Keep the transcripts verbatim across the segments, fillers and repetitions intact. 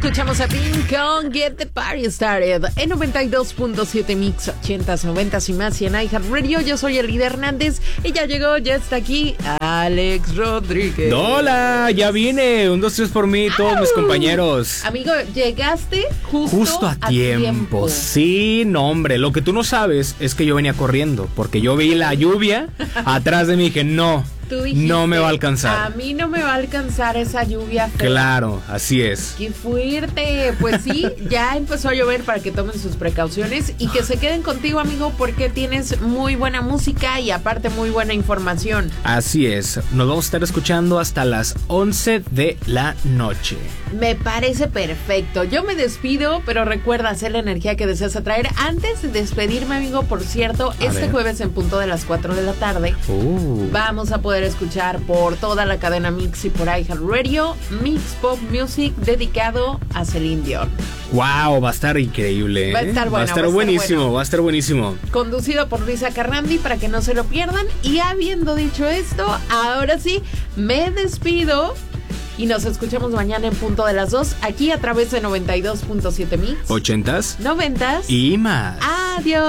Escuchamos a Pink con Get the Party Started en noventa y dos punto siete Mix, ochentas, noventas y más y en iHeartRadio. Yo soy Elida Hernández y ya llegó, ya está aquí Alex Rodríguez. Hola, ya vine. Un, dos, tres por mí, todos ¡Au! Mis compañeros. Amigo, llegaste justo, justo a, a tiempo. tiempo. Sí, no, hombre. Lo que tú no sabes es que yo venía corriendo porque yo vi la lluvia atrás de mí y dije, no. Tú dijiste, no me va a alcanzar. A mí no me va a alcanzar esa lluvia fea. Claro, así es. ¡Qué fuerte! Pues sí, ya empezó a llover para que tomen sus precauciones y que se queden contigo, amigo, porque tienes muy buena música y aparte muy buena información. Así es. Nos vamos a estar escuchando hasta las once de la noche. Me parece perfecto. Yo me despido, pero recuerda hacer la energía que deseas atraer. Antes de despedirme, amigo, por cierto, a este ver. jueves en punto de las cuatro de la tarde uh. vamos a poder escuchar por toda la cadena Mix y por iHeartRadio Mix Pop Music dedicado a Celine Dion. Wow, va a estar increíble, ¿eh? Va a estar, bueno, va a estar va a buenísimo, estar bueno. va a estar buenísimo. Conducido por Luisa Carrandi para que no se lo pierdan. Y habiendo dicho esto, ahora sí me despido. Y nos escuchamos mañana en punto de las dos, aquí a través de noventa y dos punto siete Mix. Ochentas. Noventas. Y más. Adiós.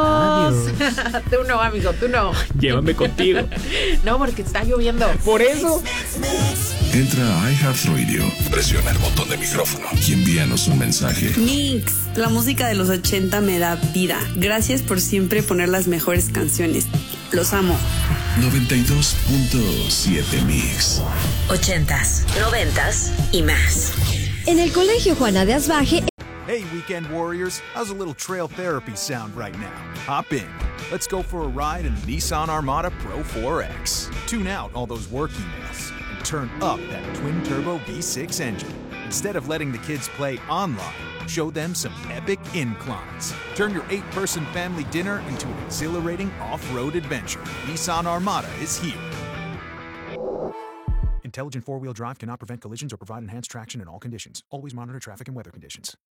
Adiós. Tú no, amigo, tú no. Llévame contigo. No, porque está lloviendo. Por eso. Entra a iHeartRadio, presiona el botón de micrófono y envíanos un mensaje. Mix, la música de los ochenta me da vida. Gracias por siempre poner las mejores canciones. Los amo. noventa y dos punto siete Mix. Ochentas, noventas y más. En el Colegio Juana de Asbaje. Hey, Weekend Warriors, how's a little trail therapy sound right now? Hop in. Let's go for a ride in the Nissan Armada Pro four X. Tune out all those work emails and turn up that twin-turbo V six engine. Instead of letting the kids play online, show them some epic inclines. Turn your eight-person family dinner into an exhilarating off-road adventure. Nissan Armada is here. Intelligent four-wheel drive cannot prevent collisions or provide enhanced traction in all conditions. Always monitor traffic and weather conditions.